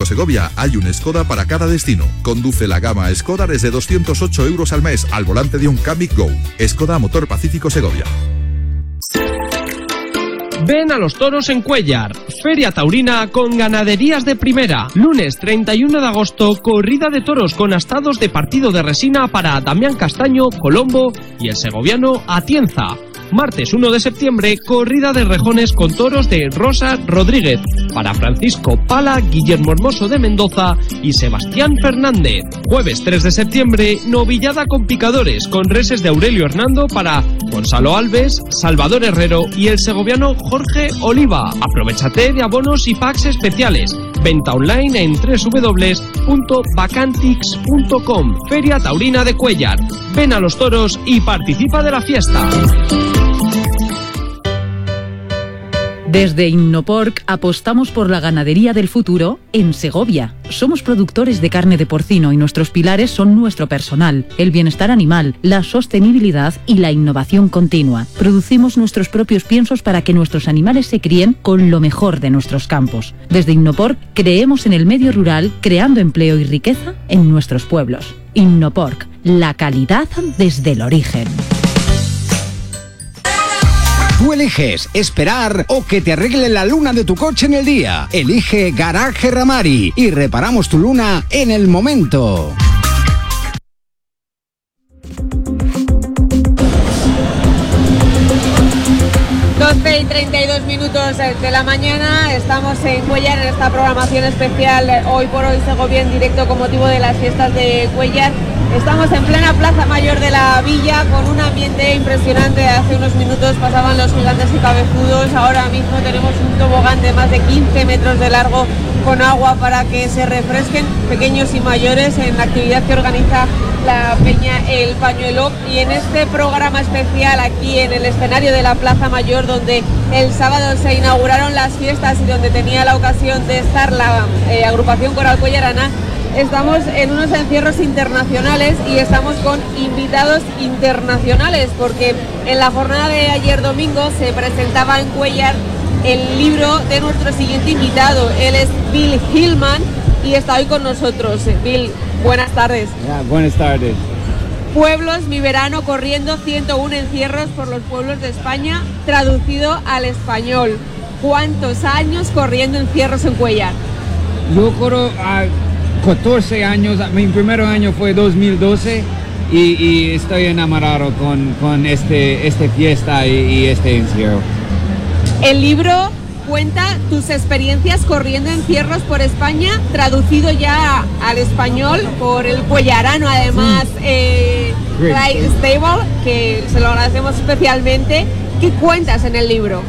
Segovia hay un Skoda para cada destino. Conduce la gama Skoda desde 208 euros al mes al volante de un Kamiq Go. Skoda Motor Pacífico Segovia. Ven a los toros en Cuéllar, Feria Taurina con ganaderías de primera. Lunes 31 de agosto, corrida de toros con astados de partido de resina para Damián Castaño, Colombo y el segoviano Atienza. Martes 1 de septiembre, corrida de rejones con toros de Rosa Rodríguez para Francisco Pala, Guillermo Hermoso de Mendoza y Sebastián Fernández. Jueves 3 de septiembre, novillada con picadores con reses de Aurelio Hernando para Gonzalo Alves, Salvador Herrero y el segoviano Jorge Oliva. Aprovechate de abonos y packs especiales. Venta online en www.vacantix.com. Feria Taurina de Cuéllar. Ven a los toros y participa de la fiesta. Desde Innoporc apostamos por la ganadería del futuro en Segovia. Somos productores de carne de porcino y nuestros pilares son nuestro personal, el bienestar animal, la sostenibilidad y la innovación continua. Producimos nuestros propios piensos para que nuestros animales se críen con lo mejor de nuestros campos. Desde Innoporc creemos en el medio rural, creando empleo y riqueza en nuestros pueblos. Innoporc, la calidad desde el origen. Tú eliges esperar o que te arregle la luna de tu coche en el día. Elige Garaje Ramari y reparamos tu luna en el momento. Y 32 minutos de la mañana, estamos en Cuéllar en esta programación especial Hoy por Hoy Segovia en directo con motivo de las fiestas de Cuéllar. Estamos en plena Plaza Mayor de la Villa con un ambiente impresionante. Hace unos minutos pasaban los gigantes y cabezudos, ahora mismo tenemos un tobogán de más de 15 metros de largo con agua para que se refresquen pequeños y mayores en la actividad que organiza la Peña El Pañuelo, y en este programa especial aquí en el escenario de la Plaza Mayor, donde el sábado se inauguraron las fiestas y donde tenía la ocasión de estar la agrupación coral cuellarana, estamos en unos encierros internacionales y estamos con invitados internacionales, porque en la jornada de ayer domingo se presentaba en Cuéllar el libro de nuestro siguiente invitado. Él es Bill Hillman y está hoy con nosotros. Bill, buenas tardes. Buenas tardes. Pueblos, mi verano corriendo, 101 encierros por los pueblos de España, traducido al español. ¿Cuántos años corriendo encierros en Cuéllar? Yo corro a 14 años, mi primer año fue 2012 y estoy enamorado con este fiesta y este encierro. El libro cuenta tus experiencias corriendo encierros por España, traducido ya al español por el cuellarano, además, Clyde Stable, que se lo agradecemos especialmente. ¿Qué cuentas en el libro?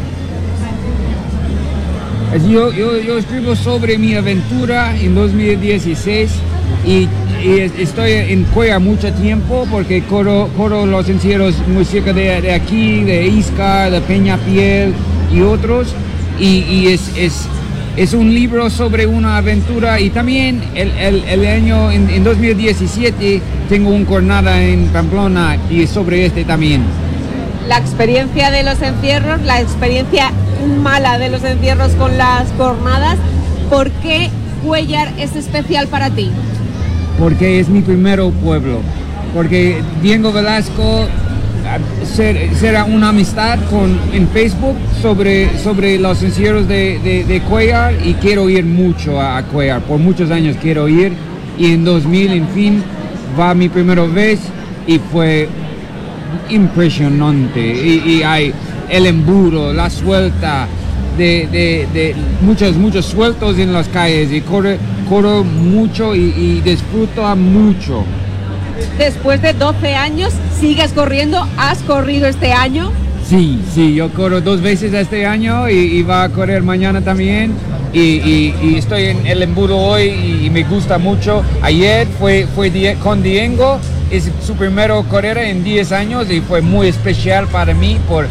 Yo escribo sobre mi aventura en 2016 y estoy en Cuéllar mucho tiempo porque corro los encierros muy cerca de aquí, de Iscar, de Peñafiel y otros, y es un libro sobre una aventura. Y también el año en 2017 tengo una jornada en Pamplona y sobre este también. La experiencia de los encierros, la experiencia mala de los encierros con las jornadas. ¿Por qué Cuéllar es especial para ti? Porque es mi primer pueblo, porque Diego Velasco será una amistad en Facebook sobre los encierros de Cuéllar, y quiero ir mucho a Cuéllar, por muchos años quiero ir, y en 2000 en fin va mi primera vez y fue impresionante, y hay el embudo, la suelta de muchos sueltos en las calles, y corro mucho y disfruto mucho. Después de 12 años, ¿sigues corriendo? ¿Has corrido este año? Sí, yo corro 2 veces este año y va a correr mañana también, y estoy en el embudo hoy y me gusta mucho. Ayer fue con Diego, es su primera carrera en 10 años y fue muy especial para mí por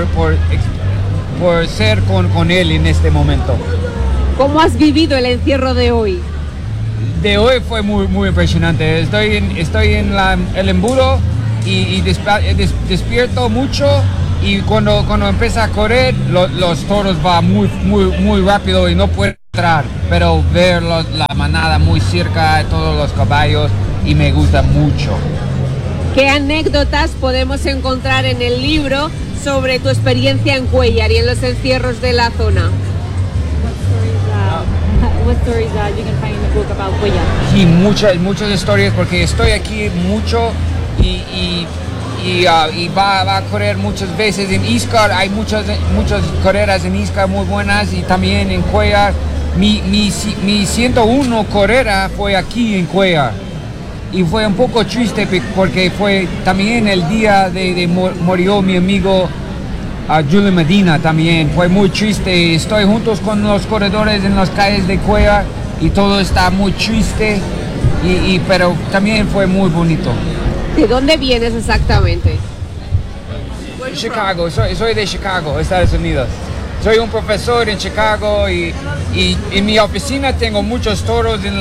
ser con él en este momento. ¿Cómo has vivido el encierro de hoy? De hoy fue muy impresionante. Estoy en el embudo y despierto mucho, y cuando empieza a correr los toros van muy rápido y no puedo pero ver la manada muy cerca de todos los caballos y me gusta mucho. ¿Qué anécdotas podemos encontrar en el libro sobre tu experiencia en Cuéllar y en los encierros de la zona? What stories you can find in the book about Cuéllar? Sí, muchas historias porque estoy aquí mucho y va a correr muchas veces en Íscar. Hay muchas carreras en Íscar muy buenas y también en Cuéllar. Mi 101 carrera fue aquí en Cuéllar y fue un poco triste porque fue también el día de murió mi amigo Julio Medina también. Fue muy triste. Estoy juntos con los corredores en las calles de Cuéllar y todo está muy triste, pero también fue muy bonito. ¿De dónde vienes exactamente? Chicago, soy de Chicago, Estados Unidos. Soy un profesor en Chicago y en mi oficina tengo muchos toros en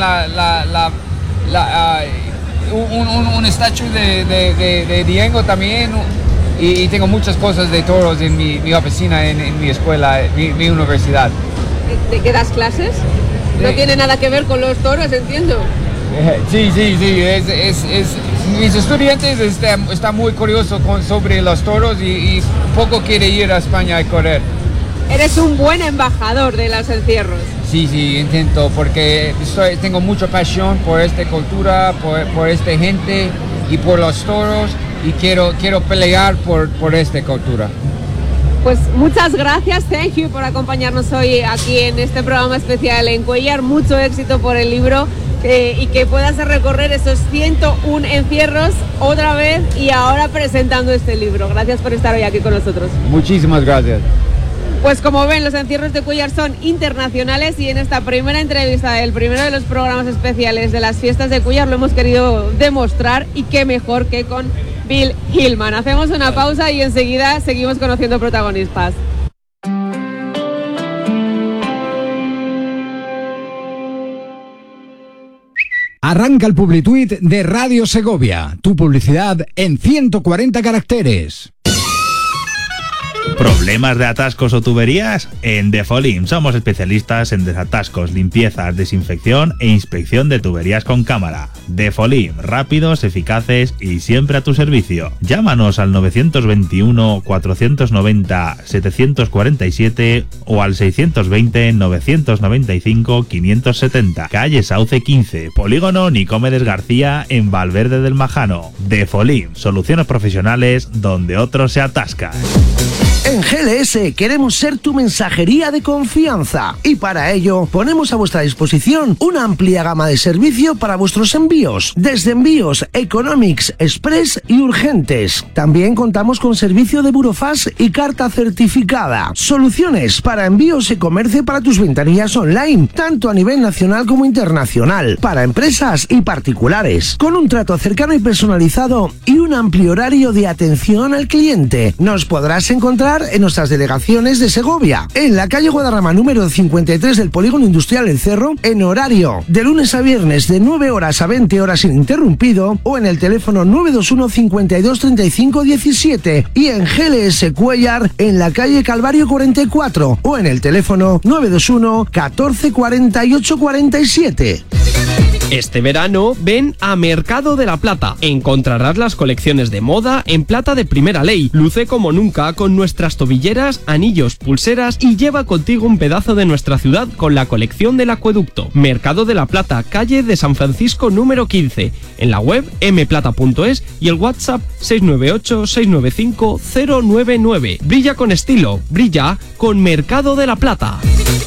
un estatua de Diego también y tengo muchas cosas de toros en mi oficina, en mi escuela, mi universidad. ¿De qué das clases? No tiene nada que ver con los toros, entiendo. Sí, mis estudiantes están muy curiosos sobre los toros y poco quiere ir a España a correr. Eres un buen embajador de los encierros. Sí, intento porque tengo mucha pasión por esta cultura, por esta gente y por los toros y quiero pelear por esta cultura. Pues muchas gracias, thank you, por acompañarnos hoy aquí en este programa especial en Cuéllar. Mucho éxito por el libro y que puedas recorrer esos 101 encierros otra vez y ahora presentando este libro. Gracias por estar hoy aquí con nosotros. Muchísimas gracias. Pues como ven, los encierros de Cuéllar son internacionales y en esta primera entrevista del primero de los programas especiales de las fiestas de Cuéllar lo hemos querido demostrar y qué mejor que con Bill Hillman. Hacemos una pausa y enseguida seguimos conociendo protagonistas. Arranca el Publituit de Radio Segovia. Tu publicidad en 140 caracteres. ¿Problemas de atascos o tuberías? En Defolim somos especialistas en desatascos, limpiezas, desinfección e inspección de tuberías con cámara. Defolim, rápidos, eficaces y siempre a tu servicio. Llámanos al 921 490 747 o al 620 995 570. Calle Sauce 15, Polígono Nicomedes García en Valverde del Majano. Defolim, soluciones profesionales donde otros se atascan. En GLS queremos ser tu mensajería de confianza y para ello ponemos a vuestra disposición una amplia gama de servicio para vuestros envíos, desde envíos Economics, Express y urgentes. También contamos con servicio de burofax y carta certificada. Soluciones para envíos y comercio para tus ventanillas online, tanto a nivel nacional como internacional, para empresas y particulares, con un trato cercano y personalizado y un amplio horario de atención al cliente. Nos podrás encontrar en nuestras delegaciones de Segovia, en la calle Guadarrama número 53 del Polígono Industrial El Cerro, en horario de lunes a viernes de 9 horas a 20 horas ininterrumpido, o en el teléfono 921 52 35 17 y en GLS Cuéllar en la calle Calvario 44 o en el teléfono 921 14 48 47. Este verano ven a Mercado de la Plata. Encontrarás las colecciones de moda en plata de primera ley. Luce como nunca con nuestras tobilleras, anillos, pulseras y lleva contigo un pedazo de nuestra ciudad con la colección del acueducto. Mercado de la Plata, calle de San Francisco número 15. En la web mplata.es y el WhatsApp 698 695 099. Brilla con estilo, brilla con Mercado de la Plata.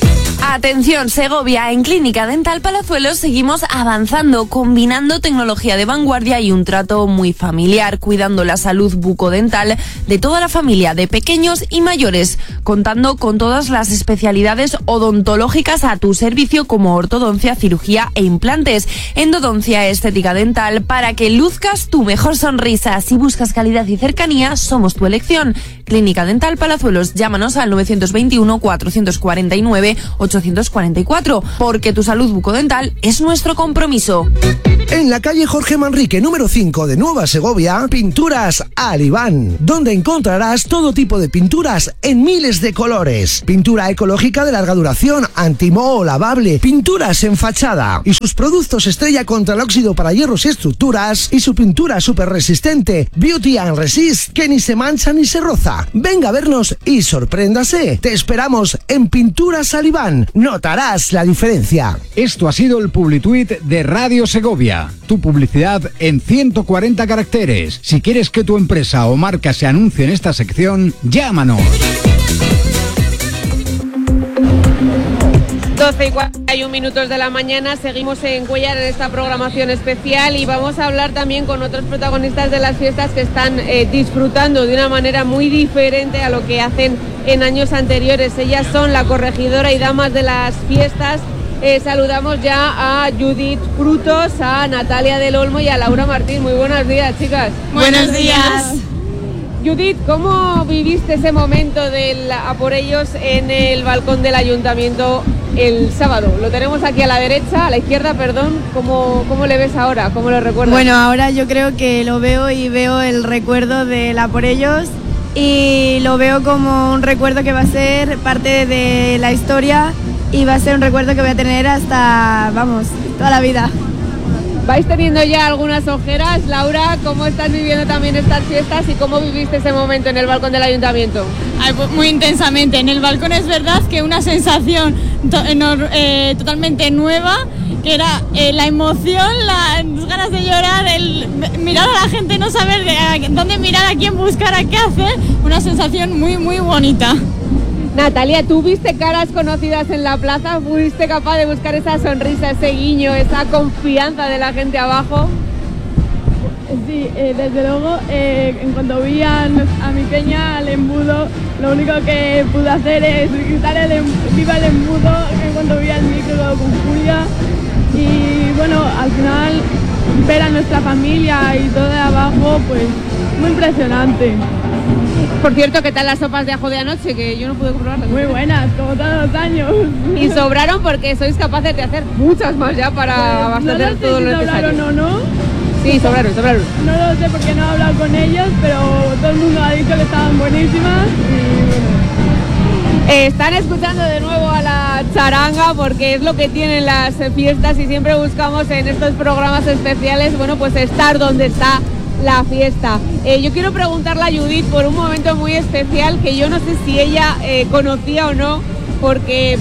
Atención Segovia, en Clínica Dental Palazuelos seguimos avanzando, combinando tecnología de vanguardia y un trato muy familiar, cuidando la salud bucodental de toda la familia, de pequeños y mayores, contando con todas las especialidades odontológicas a tu servicio como ortodoncia, cirugía e implantes, endodoncia, estética dental, para que luzcas tu mejor sonrisa. Si buscas calidad y cercanía, somos tu elección. Clínica Dental Palazuelos, llámanos al 921 449 800 844, porque tu salud bucodental es nuestro compromiso. En la calle Jorge Manrique, número 5 de Nueva Segovia, Pinturas Alibán, donde encontrarás todo tipo de pinturas en miles de colores. Pintura ecológica de larga duración, antimoho, lavable, pinturas en fachada y sus productos estrella contra el óxido para hierros y estructuras y su pintura súper resistente, Beauty and Resist, que ni se mancha ni se roza. Venga a vernos y sorpréndase. Te esperamos en Pinturas Alibán. Notarás la diferencia. Esto ha sido el Publituit de Radio Segovia. Tu publicidad en 140 caracteres. Si quieres que tu empresa o marca se anuncie en esta sección, llámanos. 12:41 de la mañana, seguimos en Cuéllar en esta programación especial y vamos a hablar también con otros protagonistas de las fiestas que están disfrutando de una manera muy diferente a lo que hacen en años anteriores. Ellas son la corregidora y damas de las fiestas. Saludamos ya a Judith Frutos, a Natalia del Olmo y a Laura Martín. Muy buenos días, chicas. Buenos días. Judith, ¿cómo viviste ese momento del A por ellos en el balcón del ayuntamiento el sábado? Lo tenemos aquí a la derecha, a la izquierda, perdón. ¿Cómo le ves ahora? ¿Cómo lo recuerdas? Bueno, ahora yo creo que lo veo y veo el recuerdo del A por ellos y lo veo como un recuerdo que va a ser parte de la historia y va a ser un recuerdo que voy a tener hasta, vamos, toda la vida. ¿Vais teniendo ya algunas ojeras? Laura, ¿cómo estás viviendo también estas fiestas y cómo viviste ese momento en el balcón del ayuntamiento? Muy intensamente. En el balcón es verdad que una sensación totalmente nueva, que era la emoción, las ganas de llorar, el mirar a la gente, no saber dónde mirar, a quién buscar, a qué hacer, una sensación muy, muy bonita. Natalia, ¿tú viste caras conocidas en la plaza? ¿Fuiste capaz de buscar esa sonrisa, ese guiño, esa confianza de la gente abajo? Sí, desde luego, en cuanto vi a mi peña, al embudo, lo único que pude hacer es gritar viva el embudo en cuanto vi al micro con Julia. Y bueno, al final ver a nuestra familia y todo de abajo, pues muy impresionante. Por cierto, ¿qué tal las sopas de ajo de anoche? Que yo no pude comprobarlas. Muy buenas, como todos los años. Y sobraron porque sois capaces de hacer muchas más ya para abastecer todo lo necesario. ¿Sobraron o no? Sí, sobraron. No lo sé porque no he hablado con ellos, pero todo el mundo ha dicho que estaban buenísimas y bueno. Están escuchando de nuevo a la charanga porque es lo que tienen las fiestas y siempre buscamos en estos programas especiales, bueno, pues estar donde está la fiesta. Yo quiero preguntarle a Judith por un momento muy especial que yo no sé si ella conocía o no, porque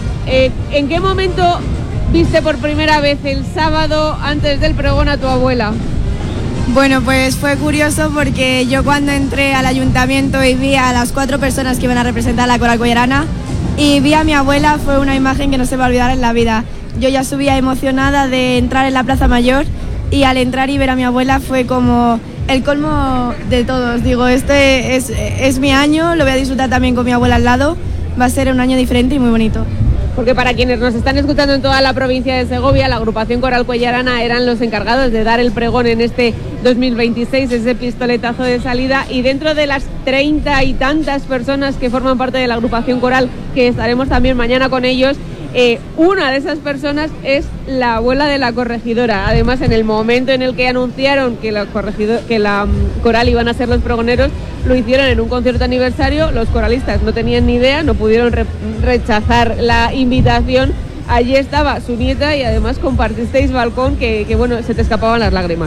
¿en qué momento viste por primera vez el sábado antes del pregón a tu abuela? Bueno, pues fue curioso porque yo cuando entré al ayuntamiento y vi a las 4 personas que iban a representar a la coral cuellarana y vi a mi abuela, fue una imagen que no se va a olvidar en la vida. Yo ya subía emocionada de entrar en la Plaza Mayor y al entrar y ver a mi abuela fue como el colmo de todos. Digo, este es mi año, lo voy a disfrutar también con mi abuela al lado. Va a ser un año diferente y muy bonito. Porque para quienes nos están escuchando en toda la provincia de Segovia, la agrupación coral cuellarana eran los encargados de dar el pregón en este 2026, ese pistoletazo de salida, y dentro de las 30 y tantas personas que forman parte de la agrupación coral, que estaremos también mañana con ellos, una de esas personas es la abuela de la corregidora. Además, en el momento en el que anunciaron que la coral iban a ser los pregoneros, lo hicieron en un concierto aniversario. Los coralistas no tenían ni idea, no pudieron rechazar la invitación. Allí estaba su nieta y además compartisteis balcón que bueno, se te escapaban las lágrimas.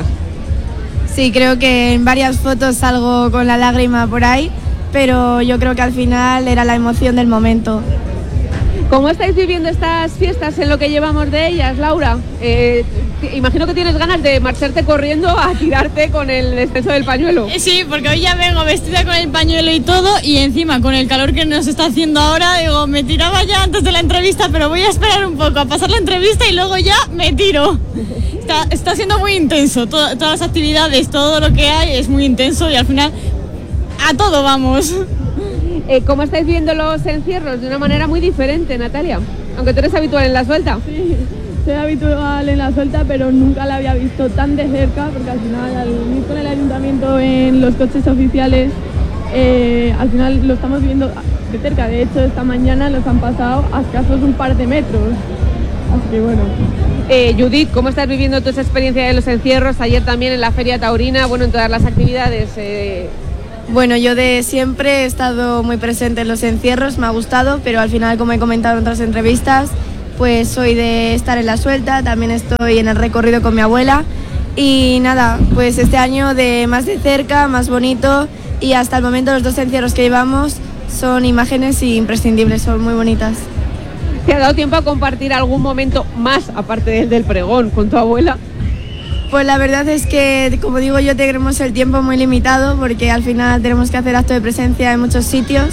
Sí, creo que en varias fotos salgo con la lágrima por ahí, pero yo creo que al final era la emoción del momento. ¿Cómo estáis viviendo estas fiestas en lo que llevamos de ellas, Laura? Imagino que tienes ganas de marcharte corriendo a tirarte con el exceso del pañuelo. Sí, porque hoy ya vengo vestida con el pañuelo y todo, y encima con el calor que nos está haciendo ahora, digo, me tiraba ya antes de la entrevista, pero voy a esperar un poco a pasar la entrevista y luego ya me tiro. Está siendo muy intenso, todas las actividades, todo lo que hay es muy intenso y al final a todo vamos. ¿Cómo estáis viendo los encierros? De una manera muy diferente, Natalia, aunque tú eres habitual en la suelta. Sí, soy habitual en la suelta, pero nunca la había visto tan de cerca, porque al final al ir con el ayuntamiento en los coches oficiales, al final lo estamos viendo de cerca. De hecho, esta mañana nos han pasado a escasos un par de metros. Así que bueno. Judith, ¿cómo estás viviendo tu experiencia de los encierros? Ayer también en la Feria Taurina, bueno, en todas las actividades. Bueno, yo de siempre he estado muy presente en los encierros, me ha gustado, pero al final, como he comentado en otras entrevistas, pues soy de estar en la suelta, también estoy en el recorrido con mi abuela y nada, pues este año de más de cerca, más bonito, y hasta el momento los 2 encierros que llevamos son imágenes imprescindibles, son muy bonitas. ¿Te ha dado tiempo a compartir algún momento más, aparte del pregón, con tu abuela? Pues la verdad es que, como digo yo, tenemos el tiempo muy limitado porque al final tenemos que hacer acto de presencia en muchos sitios,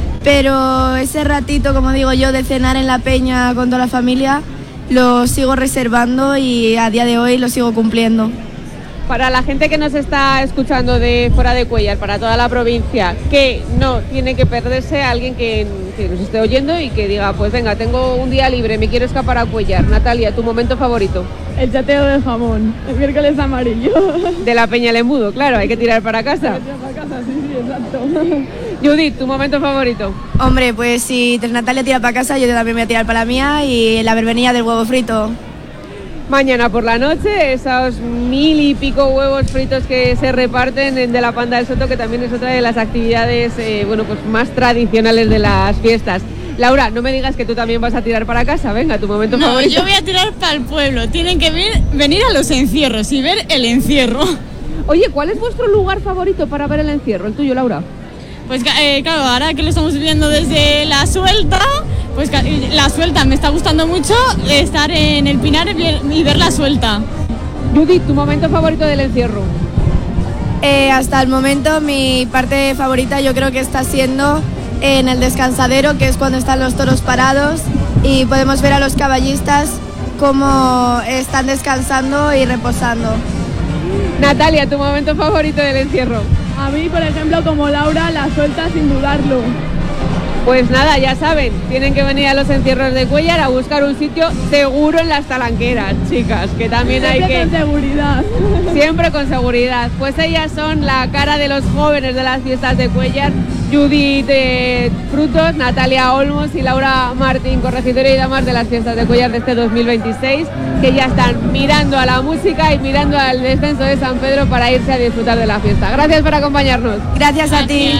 pero ese ratito, como digo yo, de cenar en la peña con toda la familia, lo sigo reservando y a día de hoy lo sigo cumpliendo. Para la gente que nos está escuchando de fuera de Cuéllar, para toda la provincia, que no tiene que perderse a alguien que nos esté oyendo y que diga, pues venga, tengo un día libre, me quiero escapar a Cuéllar. Natalia, ¿tu momento favorito? El chateo de jamón, el miércoles amarillo. De la Peña El Embudo, claro, hay que tirar para casa. Hay que tirar para casa, sí, exacto. Judith, ¿tu momento favorito? Hombre, pues si Natalia tira para casa, yo también voy a tirar para la mía y la verbenilla del huevo frito. Mañana por la noche, esos 1000 y pico huevos fritos que se reparten de la Panda del Soto, que también es otra de las actividades bueno, pues más tradicionales de las fiestas. Laura, no me digas que tú también vas a tirar para casa, venga, tu momento favorito. No, yo voy a tirar para el pueblo, tienen que venir a los encierros y ver el encierro. Oye, ¿cuál es vuestro lugar favorito para ver el encierro? ¿El tuyo, Laura? Pues claro, ahora que lo estamos viendo desde la suelta, pues la suelta me está gustando mucho, estar en el Pinar y ver la suelta. Judith, ¿tu momento favorito del encierro? Hasta el momento mi parte favorita yo creo que está siendo en el descansadero, que es cuando están los toros parados y podemos ver a los caballistas cómo están descansando y reposando. Natalia, ¿tu momento favorito del encierro? A mí, por ejemplo, como Laura, la suelta sin dudarlo. Pues nada, ya saben, tienen que venir a los encierros de Cuéllar a buscar un sitio seguro en las talanqueras, chicas, que también siempre hay que... con seguridad. Siempre con seguridad. Pues ellas son la cara de los jóvenes de las fiestas de Cuéllar, Judith Frutos, Natalia Olmos y Laura Martín, corregidora y damas de las fiestas de Cuéllar de este 2026, que ya están mirando a la música y mirando al descenso de San Pedro para irse a disfrutar de la fiesta. Gracias por acompañarnos. Gracias a ti.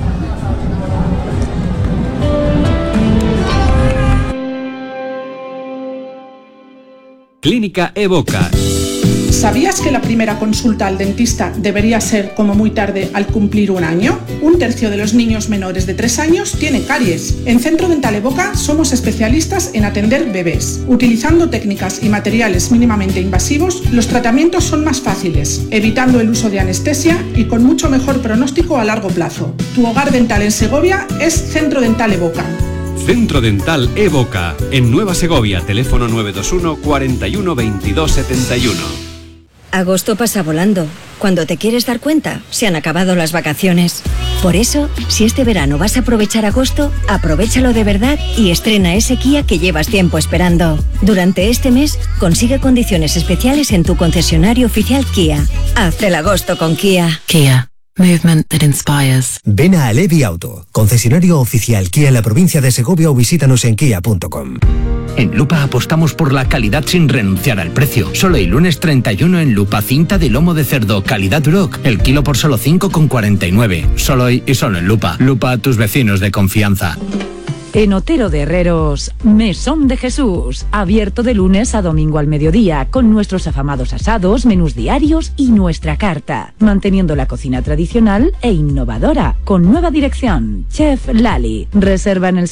Clínica Evoca. ¿Sabías que la primera consulta al dentista debería ser como muy tarde al cumplir 1 año? 1/3 de los niños menores de 3 años tienen caries. En Centro Dental Evoca somos especialistas en atender bebés. Utilizando técnicas y materiales mínimamente invasivos, los tratamientos son más fáciles, evitando el uso de anestesia y con mucho mejor pronóstico a largo plazo. Tu hogar dental en Segovia es Centro Dental Evoca. Centro Dental Evoca, en Nueva Segovia, teléfono 921 41 22 71. Agosto pasa volando. Cuando te quieres dar cuenta, se han acabado las vacaciones. Por eso, si este verano vas a aprovechar agosto, aprovéchalo de verdad y estrena ese Kia que llevas tiempo esperando. Durante este mes, consigue condiciones especiales en tu concesionario oficial Kia. Haz el agosto con Kia. Kia. Movement that inspires. Ven a Alevi Auto, concesionario oficial Kia en la provincia de Segovia o visítanos en kia.com. En Lupa apostamos por la calidad sin renunciar al precio. Solo el lunes 31 en Lupa, cinta de lomo de cerdo, calidad Duroc, el kilo por solo 5,49. Solo hoy y solo en Lupa. Lupa, tus vecinos de confianza. En Otero de Herreros, Mesón de Jesús, abierto de lunes a domingo al mediodía, con nuestros afamados asados, menús diarios y nuestra carta, manteniendo la cocina tradicional e innovadora, con nueva dirección. Chef Lali, reserva en el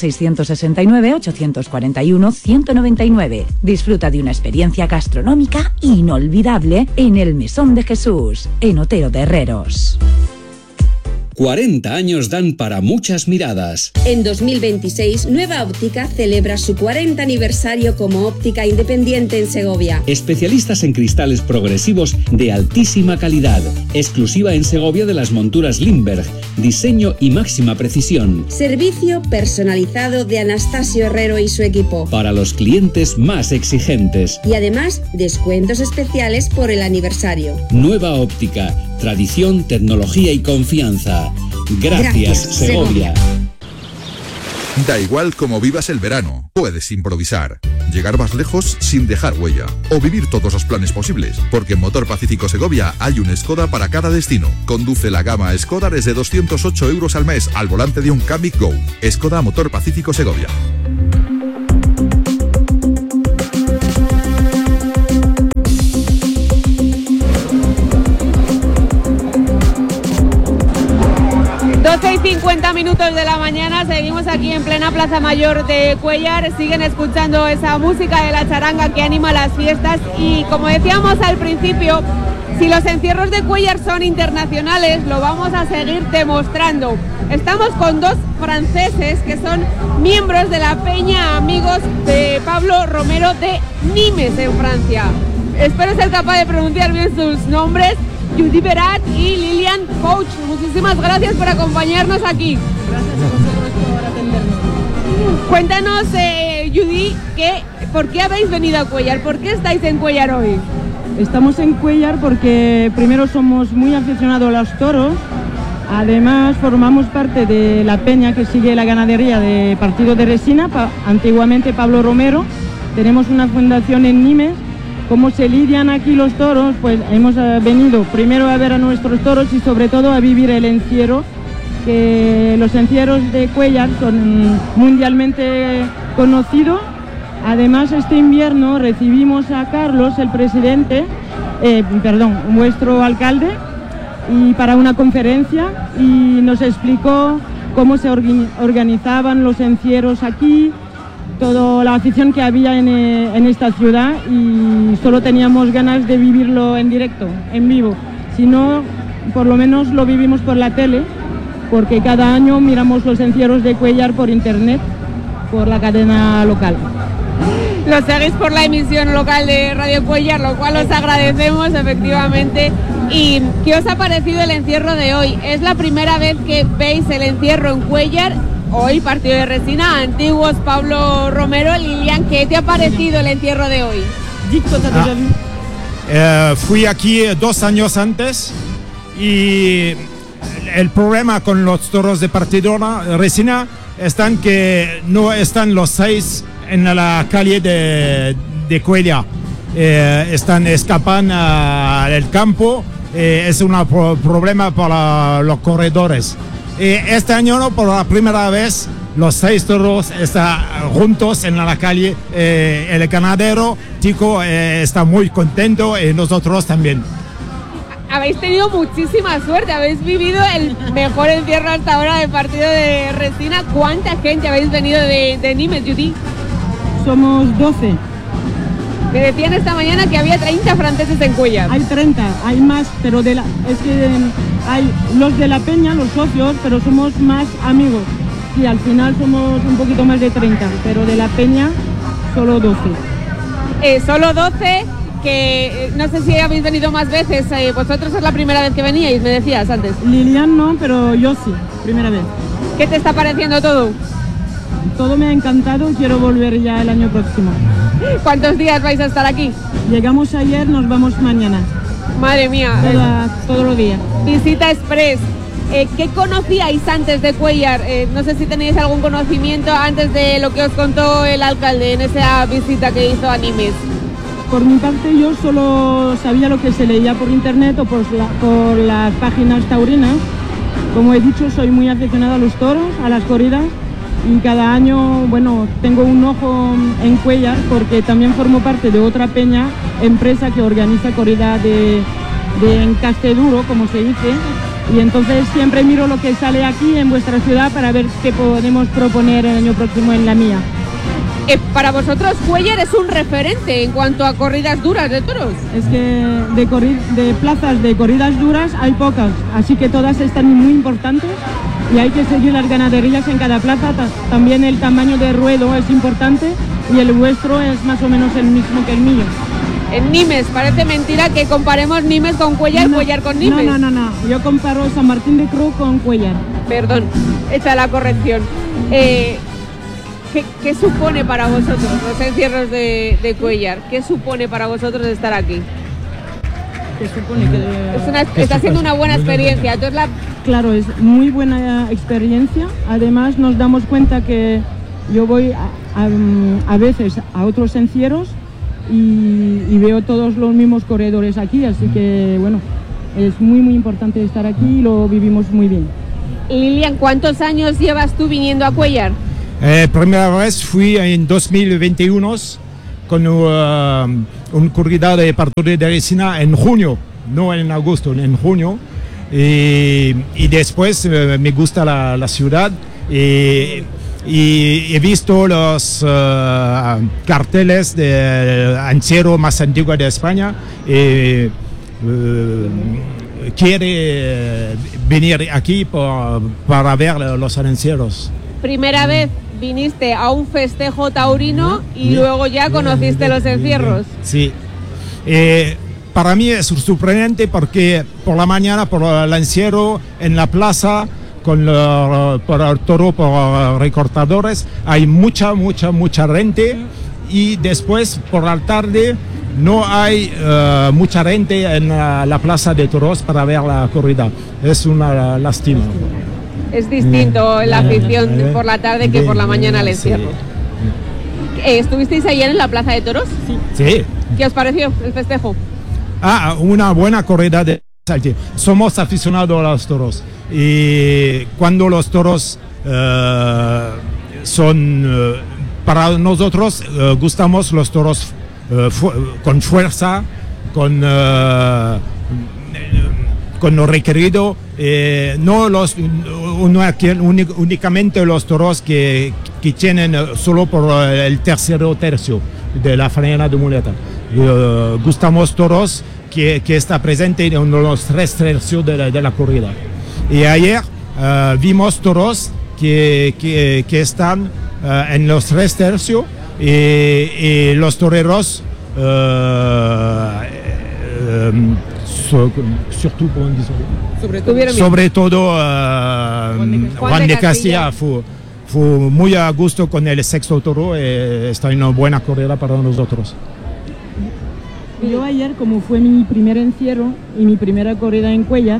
669-841-199. Disfruta de una experiencia gastronómica inolvidable en el Mesón de Jesús, en Otero de Herreros. 40 años dan para muchas miradas. En 2026, Nueva Óptica celebra su 40 aniversario como óptica independiente en Segovia. Especialistas en cristales progresivos de altísima calidad. Exclusiva en Segovia de las monturas Lindbergh. Diseño y máxima precisión. Servicio personalizado de Anastasio Herrero y su equipo. Para los clientes más exigentes. Y además, descuentos especiales por el aniversario. Nueva Óptica. Tradición, tecnología y confianza. Gracias, Segovia. Da igual cómo vivas el verano, puedes improvisar, llegar más lejos sin dejar huella o vivir todos los planes posibles, porque en Motor Pacífico Segovia hay un Skoda para cada destino. Conduce la gama Skoda desde 208 euros al mes al volante de un Kamiq Go. Skoda Motor Pacífico Segovia. Y 50 minutos de la mañana, seguimos aquí en plena Plaza Mayor de Cuéllar, siguen escuchando esa música de la charanga que anima las fiestas y como decíamos al principio, si los encierros de Cuéllar son internacionales, lo vamos a seguir demostrando. Estamos con dos franceses que son miembros de la Peña Amigos de Pablo Romero de Nimes en Francia. Espero ser capaz de pronunciar bien sus nombres. Judy Berat y Lilian Pouch, muchísimas gracias por acompañarnos aquí. Gracias a vosotros por atendernos. Cuéntanos, Judy, ¿por qué habéis venido a Cuéllar? ¿Por qué estáis en Cuéllar hoy? Estamos en Cuéllar porque primero somos muy aficionados a los toros, además formamos parte de la peña que sigue la ganadería de Partido de Resina, antiguamente Pablo Romero. Tenemos una fundación en Nimes. Cómo se lidian aquí los toros, pues hemos venido primero a ver a nuestros toros y sobre todo a vivir el encierro, que los encierros de Cuéllar son mundialmente conocidos. Además, este invierno recibimos a Carlos, el presidente, vuestro alcalde, y para una conferencia y nos explicó cómo se organizaban los encierros aquí, toda la afición que había en esta ciudad y solo teníamos ganas de vivirlo en directo, en vivo. Si no, por lo menos lo vivimos por la tele, porque cada año miramos los encierros de Cuéllar por internet, por la cadena local. Lo seguís por la emisión local de Radio Cuéllar, lo cual os agradecemos efectivamente. ¿Y qué os ha parecido el encierro de hoy? ¿Es la primera vez que veis el encierro en Cuéllar? Hoy, Partido de Resina, antiguos Pablo Romero. Lilian, ¿qué te ha parecido el encierro de hoy? Fui aquí 2 años antes y el problema con los toros de Partido de Resina están que no están los 6 en la calle de Cuéllar. Escapan al campo, es un problema para los corredores. Este año, por la primera vez, los 6 toros están juntos en la calle. El ganadero, Tico, está muy contento y nosotros también. Habéis tenido muchísima suerte, habéis vivido el mejor encierro hasta ahora del Partido de Resina. ¿Cuánta gente habéis venido de Nimes, Judy? Somos 12. Me decían esta mañana que había 30 franceses en Cuéllar. Hay 30, hay más, pero es que hay los de la peña, los socios, pero somos más amigos. Sí, al final somos un poquito más de 30, pero de la peña solo 12. Solo 12, que no sé si habéis venido más veces. Vosotros es la primera vez que veníais, me decías antes. Lilian no, pero yo sí, primera vez. ¿Qué te está pareciendo todo? Todo me ha encantado, quiero volver ya el año próximo. ¿Cuántos días vais a estar aquí? Llegamos ayer, nos vamos mañana. Madre mía. Todos los días. Visita express. ¿Qué conocíais antes de Cuéllar? No sé si teníais algún conocimiento antes de lo que os contó el alcalde en esa visita que hizo a Nimes. Por mi parte, yo solo sabía lo que se leía por internet o por las páginas taurinas. Como he dicho, soy muy aficionada a los toros, a las corridas. Y cada año, tengo un ojo en Cuéllar porque también formo parte de otra peña, empresa que organiza corrida de encasteduro, como se dice. Y entonces siempre miro lo que sale aquí en vuestra ciudad para ver qué podemos proponer el año próximo en la mía. Para vosotros Cuéllar es un referente en cuanto a corridas duras de toros. Es que de plazas de corridas duras hay pocas, así que todas están muy importantes. Y hay que seguir las ganaderías en cada plaza. También el tamaño de ruedo es importante y el vuestro es más o menos el mismo que el mío. En Nimes, parece mentira que comparemos Nimes con Cuéllar, Cuéllar con Nimes. No, yo comparo San Martín de Cruz con Cuéllar. Perdón, hecha la corrección. ¿Qué supone para vosotros los encierros de Cuéllar? ¿Qué supone para vosotros estar aquí? ¿Qué supone? Está siendo una buena experiencia. Entonces claro, es muy buena experiencia. Además nos damos cuenta que yo voy a veces a otros encierros y veo todos los mismos corredores aquí, así que bueno, es muy muy importante estar aquí y lo vivimos muy bien. Lilian, ¿cuántos años llevas tú viniendo a Cuéllar? Primera vez fui en 2021 con una corrida de partido de resina en junio, no en agosto, en junio. Y después me gusta la ciudad y he visto los carteles del encierro más antiguo de España. Quiere venir aquí para ver los encierros. Primera vez viniste a un festejo taurino y luego ya conociste los encierros. Sí. Para mí es sorprendente porque por la mañana, por el encierro en la plaza, por el toro, por recortadores, hay mucha gente, y después por la tarde no hay mucha gente en la plaza de toros para ver la corrida. Es una lástima. Es distinto la afición por la tarde que por la mañana al encierro. ¿Estuvisteis ayer en la plaza de toros? Sí. ¿Qué os pareció el festejo? Una buena corrida de salto. Somos aficionados a los toros y cuando los toros son para nosotros gustamos los toros con fuerza, con lo requerido, no únicamente los toros que tienen solo por el tercero tercio de la faena de muleta. Gustamos toros que está presente en los 3 tercios de la corrida. Y ayer vimos toros que están en los 3 tercios y los toreros sobre todo Juan de Castilla fue muy a gusto con el sexto toro. Está en una buena corrida para nosotros. Yo ayer, como fue mi primer encierro y mi primera corrida en Cuéllar,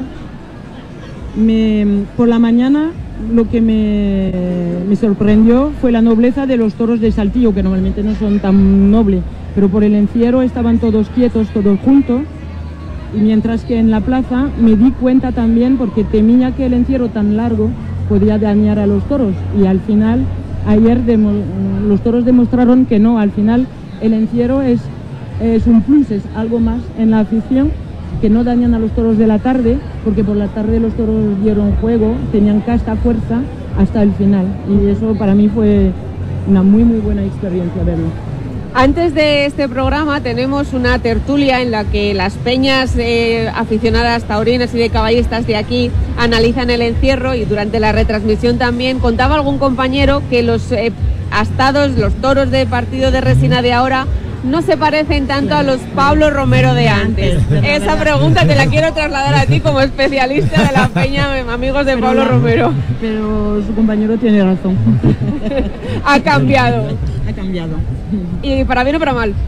por la mañana lo que me sorprendió fue la nobleza de los toros de Saltillo, que normalmente no son tan nobles, pero por el encierro estaban todos quietos, todos juntos, y mientras que en la plaza me di cuenta también, porque temía que el encierro tan largo podía dañar a los toros, y al final ayer los toros demostraron que no. Al final el encierro es un plus, es algo más en la afición, que no dañan a los toros de la tarde, porque por la tarde los toros dieron juego, tenían casta, fuerza hasta el final, y eso para mí fue una muy muy buena experiencia verlo. Antes de este programa tenemos una tertulia en la que las peñas aficionadas taurinas y de caballistas de aquí analizan el encierro, y durante la retransmisión también contaba algún compañero que los astados, los toros de partido de resina de ahora no se parecen tanto a los Pablo Romero de antes. Esa pregunta te la quiero trasladar a ti como especialista de la peña, amigos de Pablo Romero. Pero su compañero tiene razón. Ha cambiado. Ha cambiado. ¿Y para bien o para mal?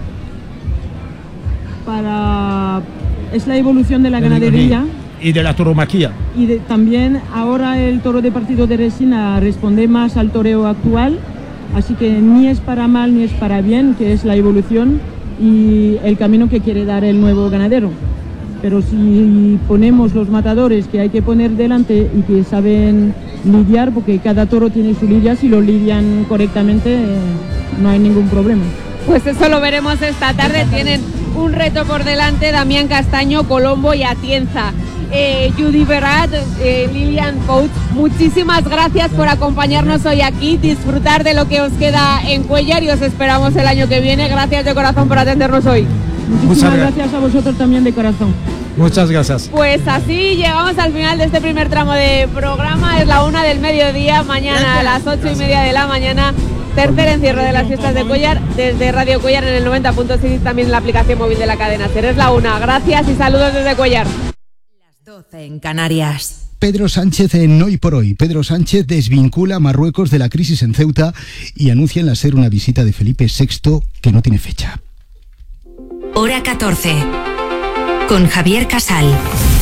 Es la evolución de la ganadería. Y de la tauromaquia. Y también ahora el toro de partido de resina responde más al toreo actual. Así que ni es para mal ni es para bien, que es la evolución y el camino que quiere dar el nuevo ganadero. Pero si ponemos los matadores que hay que poner delante y que saben lidiar, porque cada toro tiene su lidia, si lo lidian correctamente no hay ningún problema. Pues eso lo veremos esta tarde. Tienen un reto por delante Damián Castaño, Colombo y Atienza. Judy Berat, Lilian Coach, muchísimas gracias por acompañarnos hoy aquí, disfrutar de lo que os queda en Cuéllar, y os esperamos el año que viene. Gracias de corazón por atendernos hoy. Muchísimas gracias a vosotros también de corazón. Muchas gracias. Pues así llegamos al final de este primer tramo de programa. Es la 1 del mediodía, mañana a las 8:30 de la mañana, tercer encierro de las fiestas de Cuéllar, desde Radio Cuéllar en el 90.6, también en la aplicación móvil de la cadena SER. Es la 1, gracias y saludos desde Cuéllar. 12 en Canarias. Pedro Sánchez en Hoy por Hoy. Pedro Sánchez desvincula a Marruecos de la crisis en Ceuta y anuncia en la SER una visita de Felipe VI que no tiene fecha. Hora 14. Con Javier Casal.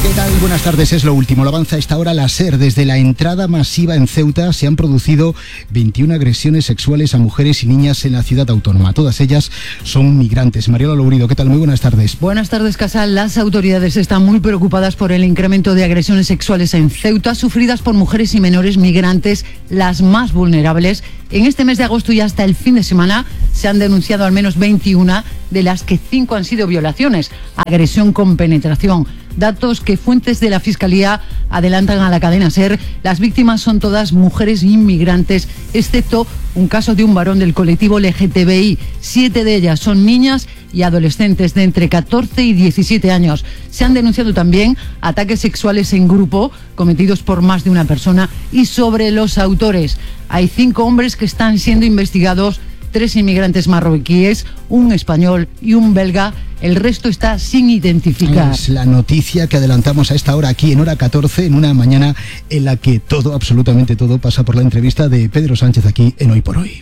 ¿Qué tal? Buenas tardes, es lo último. Lo avanza a esta hora la SER. Desde la entrada masiva en Ceuta se han producido 21 agresiones sexuales a mujeres y niñas en la ciudad autónoma. Todas ellas son migrantes. Mariola Lourido, ¿qué tal? Muy buenas tardes. Buenas tardes, Casal. Las autoridades están muy preocupadas por el incremento de agresiones sexuales en Ceuta, sufridas por mujeres y menores migrantes, las más vulnerables. En este mes de agosto y hasta el fin de semana se han denunciado al menos 21, de las que 5 han sido violaciones, agresión con penetración. Datos que fuentes de la Fiscalía adelantan a la cadena SER. Las víctimas son todas mujeres inmigrantes, excepto un caso de un varón del colectivo LGTBI. 7 de ellas son niñas y adolescentes de entre 14 y 17 años. Se han denunciado también ataques sexuales en grupo cometidos por más de una persona y sobre los autores. Hay 5 hombres que están siendo investigados, 3 inmigrantes marroquíes, un español y un belga. El resto está sin identificar. Es la noticia que adelantamos a esta hora aquí en Hora 14, en una mañana en la que todo, absolutamente todo, pasa por la entrevista de Pedro Sánchez aquí en Hoy por Hoy.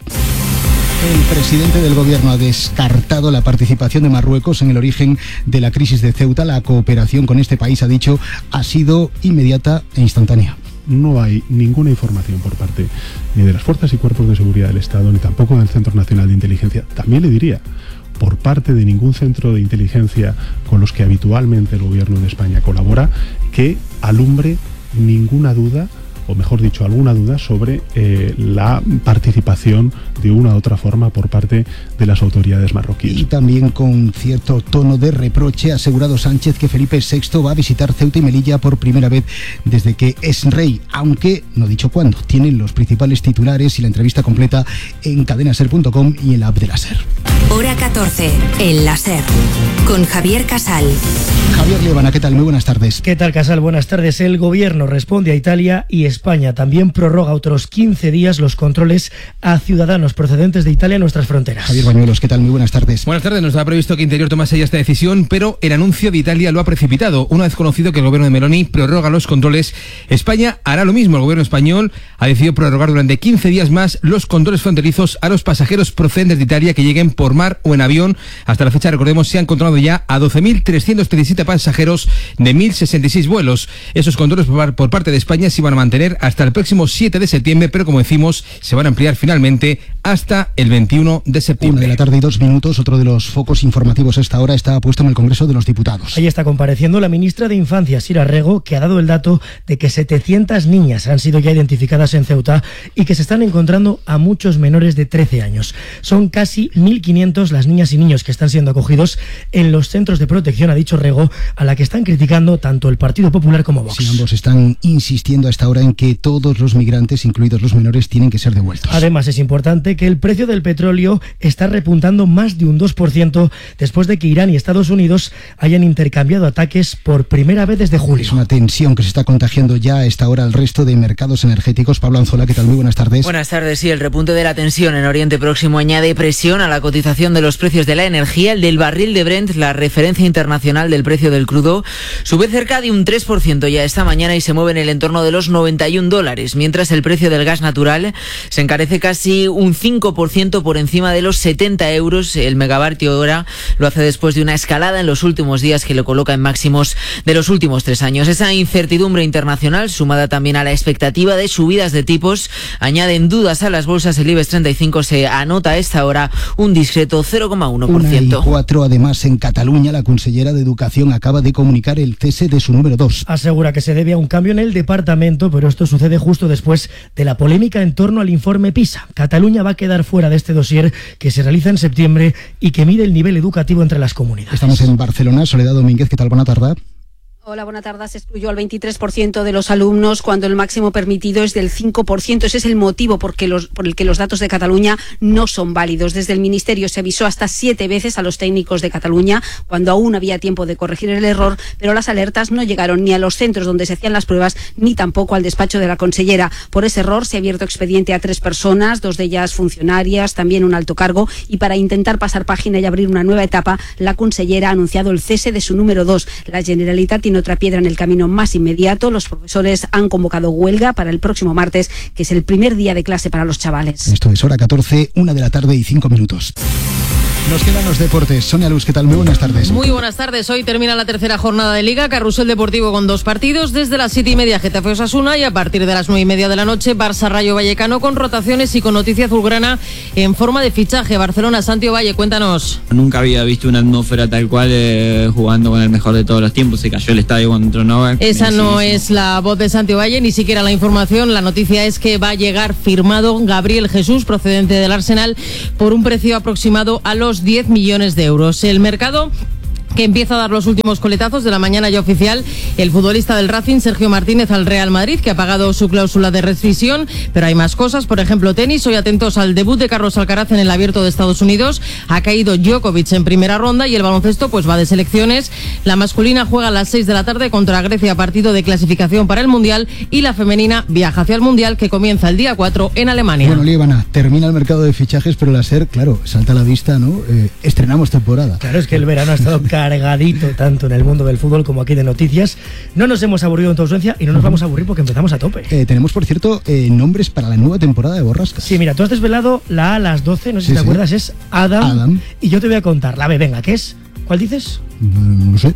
El presidente del gobierno ha descartado la participación de Marruecos en el origen de la crisis de Ceuta. La cooperación con este país, ha dicho, ha sido inmediata e instantánea. No hay ninguna información por parte ni de las fuerzas y cuerpos de seguridad del Estado, ni tampoco del Centro Nacional de Inteligencia. También le diría, por parte de ningún centro de inteligencia con los que habitualmente el gobierno de España colabora, que alumbre ninguna duda, o mejor dicho, alguna duda sobre la participación de una u otra forma por parte de las autoridades marroquíes. Y también con cierto tono de reproche ha asegurado Sánchez que Felipe VI va a visitar Ceuta y Melilla por primera vez desde que es rey, aunque no ha dicho cuándo. Tienen los principales titulares y la entrevista completa en cadenaser.com y en la app de la SER. Hora 14, en la SER, con Javier Casal. Javier Liébana, ¿qué tal? Muy buenas tardes. ¿Qué tal, Casal? Buenas tardes. El gobierno responde a Italia y España también prorroga otros 15 días los controles a ciudadanos procedentes de Italia en nuestras fronteras. Javier Bañuelos, ¿qué tal? Muy buenas tardes. Buenas tardes. No estaba previsto que Interior tomase ya esta decisión, pero el anuncio de Italia lo ha precipitado. Una vez conocido que el gobierno de Meloni prorroga los controles, España hará lo mismo. El gobierno español ha decidido prorrogar durante 15 días más los controles fronterizos a los pasajeros procedentes de Italia que lleguen por mar o en avión. Hasta la fecha, recordemos, se han controlado ya a 12.337 pasajeros de 1.066 vuelos. Esos controles por parte de España se van a mantener hasta el próximo 7 de septiembre, pero como decimos, se van a ampliar finalmente hasta el 21 de septiembre. 1:02 PM, otro de los focos informativos a esta hora está puesto en el Congreso de los Diputados. Ahí está compareciendo la ministra de Infancia, Sira Rego, que ha dado el dato de que 700 niñas han sido ya identificadas en Ceuta y que se están encontrando a muchos menores de 13 años. Son casi 1.500 las niñas y niños que están siendo acogidos en los centros de protección, ha dicho Rego, a la que están criticando tanto el Partido Popular como Vox. Sí, ambos están insistiendo a esta hora en que todos los migrantes, incluidos los menores, tienen que ser devueltos. Además, es importante que el precio del petróleo está repuntando más de un 2% después de que Irán y Estados Unidos hayan intercambiado ataques por primera vez desde julio. Es una tensión que se está contagiando ya a esta hora al resto de mercados energéticos. Pablo Anzola, ¿qué tal? Muy buenas tardes. Buenas tardes. Sí, el repunte de la tensión en Oriente Próximo añade presión a la cotización de los precios de la energía. El del barril de Brent, la referencia internacional del precio del crudo, sube cerca de un 3% ya esta mañana y se mueve en el entorno de los $91, mientras el precio del gas natural se encarece casi un 5% por encima de los 70 euros el megavatio hora. Lo hace después de una escalada en los últimos días que lo coloca en máximos de los últimos 3 años. Esa incertidumbre internacional, sumada también a la expectativa de subidas de tipos, añaden dudas a las bolsas. El IBEX 35 se anota a esta hora un discreto 0,1%. 1:04 Además, en Cataluña, la consellera de Educación acaba de comunicar el cese de su número 2. Asegura que se debe a un cambio en el departamento, pero esto sucede justo después de la polémica en torno al informe PISA. Cataluña va a quedar fuera de este dossier que se realiza en septiembre y que mide el nivel educativo entre las comunidades. Estamos en Barcelona. Soledad Domínguez, ¿qué tal? Buena tarde. Hola, buena tarde. Se excluyó al 23% de los alumnos cuando el máximo permitido es del 5%. Ese es el motivo por el que los datos de Cataluña no son válidos. Desde el Ministerio se avisó hasta 7 veces a los técnicos de Cataluña cuando aún había tiempo de corregir el error, pero las alertas no llegaron ni a los centros donde se hacían las pruebas ni tampoco al despacho de la consellera. Por ese error se ha abierto expediente a 3 personas, 2 de ellas funcionarias, también un alto cargo, y para intentar pasar página y abrir una nueva etapa, la consellera ha anunciado el cese de su número 2. La Generalitat tiene otra piedra en el camino más inmediato. Los profesores han convocado huelga para el próximo martes, que es el primer día de clase para los chavales. Esto es Hora 14, 1:05 PM. Nos quedan los deportes. Sonia Luz, ¿qué tal? Muy buenas tardes. Muy buenas tardes. Hoy termina la tercera jornada de Liga. Carrusel Deportivo con 2 partidos. Desde las 7:30 Getafe Osasuna y a partir de las 9:30 de la noche Barça Rayo Vallecano con rotaciones y con noticia azulgrana en forma de fichaje. Barcelona, Santiago Valle, cuéntanos. Nunca había visto una atmósfera tal cual jugando con el mejor de todos los tiempos. Se cayó el estadio cuando entró Novak. Esa no es la voz de Santiago Valle, ni siquiera la información. La noticia es que va a llegar firmado Gabriel Jesús, procedente del Arsenal, por un precio aproximado a los 10 millones de euros. El mercado que empieza a dar los últimos coletazos de la mañana ya oficial, el futbolista del Racing, Sergio Martínez, al Real Madrid, que ha pagado su cláusula de rescisión, pero hay más cosas, por ejemplo, tenis. Hoy atentos al debut de Carlos Alcaraz en el Abierto de Estados Unidos, ha caído Djokovic en primera ronda y el baloncesto pues va de selecciones. La masculina juega a las 6 de la tarde contra Grecia, partido de clasificación para el Mundial, y la femenina viaja hacia el Mundial, que comienza el día 4 en Alemania. Bueno, Líbana, termina el mercado de fichajes, pero la SER, claro, salta a la vista, ¿no? Estrenamos temporada. Claro, es que el verano ha estado cargadito tanto en el mundo del fútbol como aquí de noticias. No nos hemos aburrido en tu ausencia y no nos vamos a aburrir porque empezamos a tope. Tenemos, por cierto, nombres para la nueva temporada de Borrascas. Sí, mira, tú has desvelado la A a las 12, no sé si te acuerdas, es Adam. Y yo te voy a contar la B, venga, ¿qué es? ¿Cuál dices? No sé.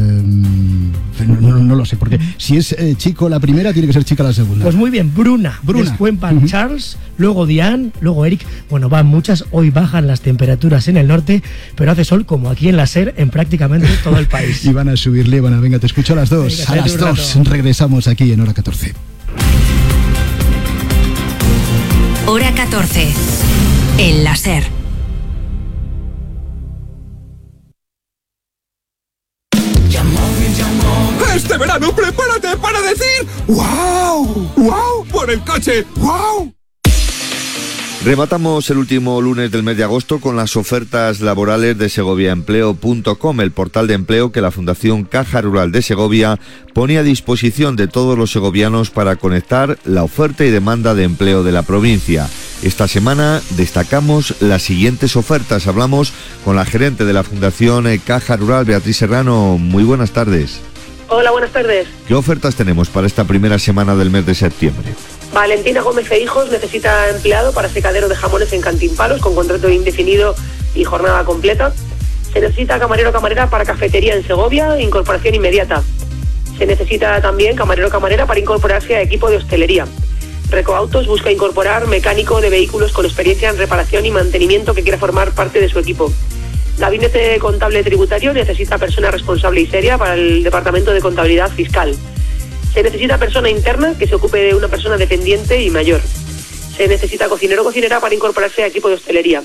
No lo sé, porque si es chico la primera, tiene que ser chica la segunda. Pues muy bien, Bruna. Después van Charles, luego Diane, luego Eric. Bueno, van muchas. Hoy bajan las temperaturas en el norte, pero hace sol como aquí en la SER en prácticamente todo el país. Y van a subir, Líbana. Venga, te escucho a las 2. Venga, a las 2 regresamos aquí en Hora 14. Hora 14. En la SER. Este verano prepárate para decir ¡wow! ¡Wow! ¡Por el coche! ¡Wow! Rematamos el último lunes del mes de agosto con las ofertas laborales de segoviaempleo.com, el portal de empleo que la Fundación Caja Rural de Segovia pone a disposición de todos los segovianos para conectar la oferta y demanda de empleo de la provincia. Esta semana destacamos las siguientes ofertas. Hablamos con la gerente de la Fundación Caja Rural, Beatriz Serrano. Muy buenas tardes. Hola, buenas tardes. ¿Qué ofertas tenemos para esta primera semana del mes de septiembre? Valentina Gómez e Hijos necesita empleado para secadero de jamones en Cantimpalos con contrato indefinido y jornada completa. Se necesita camarero o camarera para cafetería en Segovia, incorporación inmediata. Se necesita también camarero o camarera para incorporarse a equipo de hostelería. Recoautos busca incorporar mecánico de vehículos con experiencia en reparación y mantenimiento que quiera formar parte de su equipo. Gabinete Contable Tributario necesita persona responsable y seria para el Departamento de Contabilidad Fiscal. Se necesita persona interna que se ocupe de una persona dependiente y mayor. Se necesita cocinero o cocinera para incorporarse a equipo de hostelería.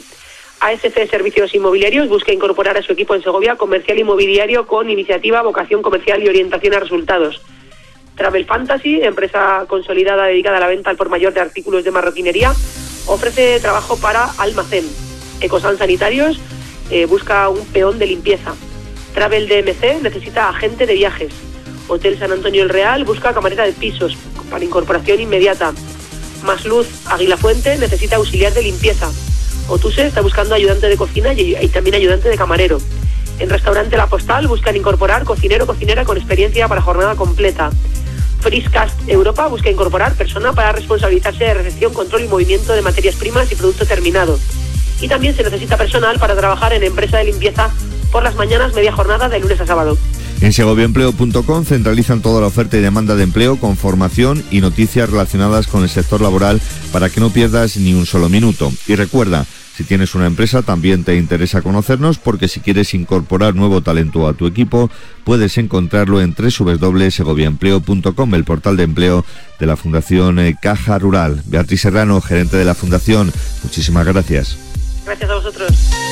ASC Servicios Inmobiliarios busca incorporar a su equipo en Segovia comercial inmobiliario con iniciativa, vocación comercial y orientación a resultados. Travel Fantasy, empresa consolidada dedicada a la venta al por mayor de artículos de marroquinería, ofrece trabajo para almacén. Ecosan Sanitarios busca un peón de limpieza. Travel DMC necesita agente de viajes. Hotel San Antonio el Real busca camarera de pisos para incorporación inmediata. Más Luz Águila Fuente necesita auxiliar de limpieza. Otuse está buscando ayudante de cocina y también ayudante de camarero. En Restaurante La Postal buscan incorporar cocinero o cocinera con experiencia para jornada completa. Friscast Europa busca incorporar persona para responsabilizarse de recepción, control y movimiento de materias primas y producto terminado. Y también se necesita personal para trabajar en empresa de limpieza por las mañanas, media jornada de lunes a sábado. En segoviaempleo.com centralizan toda la oferta y demanda de empleo con formación y noticias relacionadas con el sector laboral para que no pierdas ni un solo minuto. Y recuerda, si tienes una empresa también te interesa conocernos, porque si quieres incorporar nuevo talento a tu equipo puedes encontrarlo en www.segoviaempleo.com, el portal de empleo de la Fundación Caja Rural. Beatriz Serrano, gerente de la Fundación, muchísimas gracias. Gracias a vosotros.